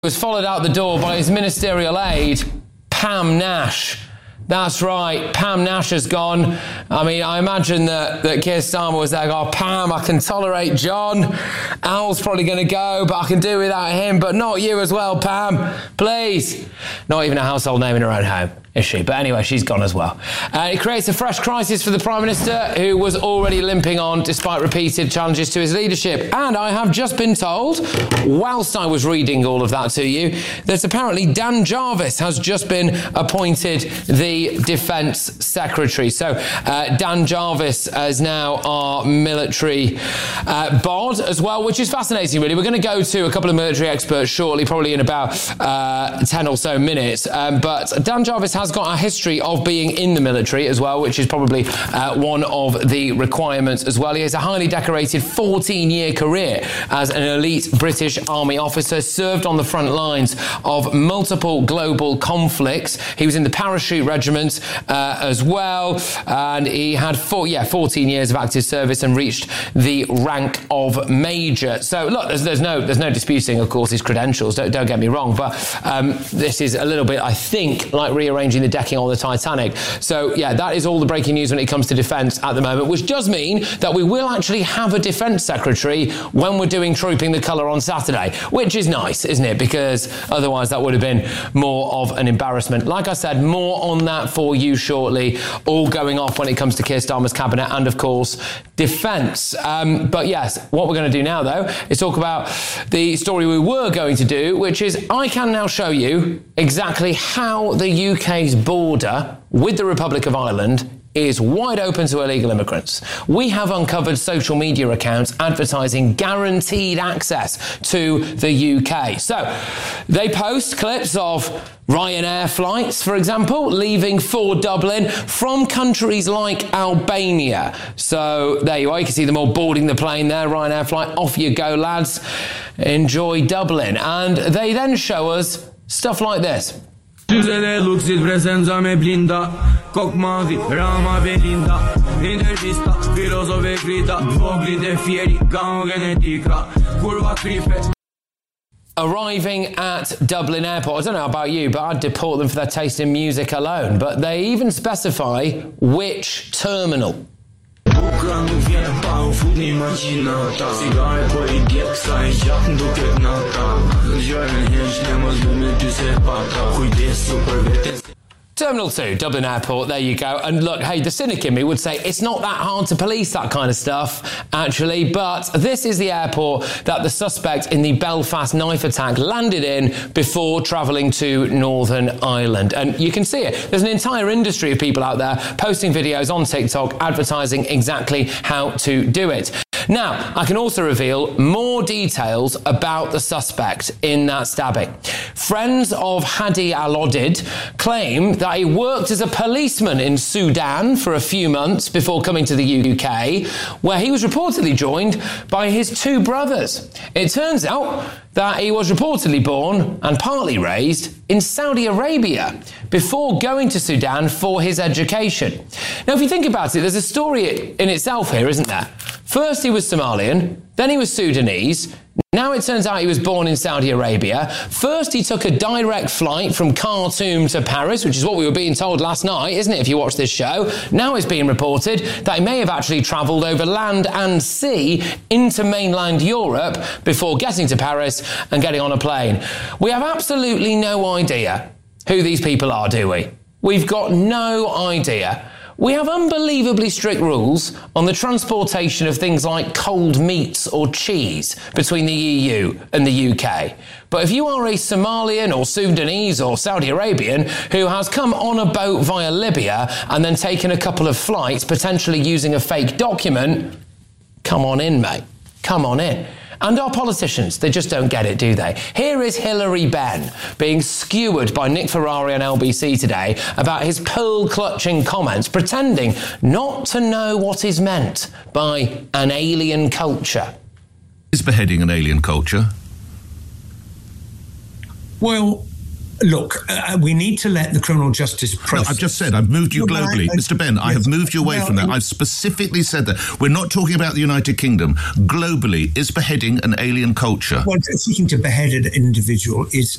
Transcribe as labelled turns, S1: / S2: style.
S1: Was followed out the door by his ministerial aide, Pam Nash. That's right, Pam Nash has gone. I mean, I imagine that Keir Starmer was there, oh, Pam, I can tolerate John. Al's probably going to go, but I can do without him, but not you as well, Pam. Please. Not even a household name in her own home, is she? But anyway, she's gone as well. It creates a fresh crisis for the Prime Minister, who was already limping on despite repeated challenges to his leadership. And I have just been told, whilst I was reading all of that to you, that apparently Dan Jarvis has just been appointed the Defence Secretary. So Dan Jarvis is now our military bod as well, which is fascinating, really. We're going to go to a couple of military experts shortly, probably in about 10 or so minutes. But Dan Jarvis has got a history of being in the military as well, which is probably one of the requirements as well. He has a highly decorated 14-year career as an elite British Army officer, served on the front lines of multiple global conflicts. He was in the parachute regiment as well, and he had 14 years of active service and reached the rank of major. So look, there's no disputing, of course, his credentials, don't get me wrong, but this is a little bit, I think, like rearranging the decking on the Titanic. So yeah, that is all the breaking news when it comes to defence at the moment, which does mean that we will actually have a defence secretary when we're doing Trooping the Colour on Saturday, which is nice, isn't it? Because otherwise that would have been more of an embarrassment. Like I said, more on that for you shortly, all going off when it comes to Keir Starmer's cabinet and, of course, defence. But yes, what we're going to do now, though, is talk about the story we were going to do, which is I can now show you exactly how the UK's border with the Republic of Ireland is wide open to illegal immigrants. We have uncovered social media accounts advertising guaranteed access to the UK. So they post clips of Ryanair flights, for example, leaving for Dublin from countries like Albania. So there you are, you can see them all boarding the plane there, Ryanair flight, off you go, lads. Enjoy Dublin. And they then show us stuff like this.
S2: Luxil prezenza me blinda, Kok mavi, Rama Belinda, Intervista, filozove grida, Vogli de fieri, Gao genetica, Curva cripe.
S1: Arriving at Dublin Airport, I don't know about you, but I'd deport them for their taste in music alone. But they even specify which terminal. Terminal 2, Dublin Airport, there you go. And look, hey, the cynic in me would say it's not that hard to police that kind of stuff, actually, but this is the airport that the suspect in the Belfast knife attack landed in before travelling to Northern Ireland. And you can see it. There's an entire industry of people out there posting videos on TikTok advertising exactly how to do it. Now, I can also reveal more details about the suspect in that stabbing. Friends of Hadi Al-Odid claim that he worked as a policeman in Sudan for a few months before coming to the UK, where he was reportedly joined by his two brothers. It turns out that he was reportedly born and partly raised in Saudi Arabia before going to Sudan for his education. Now, if you think about it, there's a story in itself here, isn't there? First, he was Somalian, then he was Sudanese. Now it turns out he was born in Saudi Arabia. First, he took a direct flight from Khartoum to Paris, which is what we were being told last night, isn't it, if you watch this show? Now it's being reported that he may have actually travelled over land and sea into mainland Europe before getting to Paris and getting on a plane. We have absolutely no idea who these people are, do we? We've got no idea. We have unbelievably strict rules on the transportation of things like cold meats or cheese between the EU and the UK. But if you are a Somalian or Sudanese or Saudi Arabian who has come on a boat via Libya and then taken a couple of flights, potentially using a fake document, come on in, mate. Come on in. And our politicians, they just don't get it, do they? Here is Hilary Benn being skewered by Nick Ferrari on LBC today about his pearl-clutching comments, pretending not to know what is meant by an alien culture.
S3: Is beheading an alien culture?
S4: Well,
S3: Look, we need to let the criminal justice process...
S4: No, I've just said I've moved you globally. Mr. Benn, I have moved you away from that. I've specifically said that. We're not talking about the United Kingdom. Globally, is beheading an alien culture?
S3: Well, seeking to behead an individual is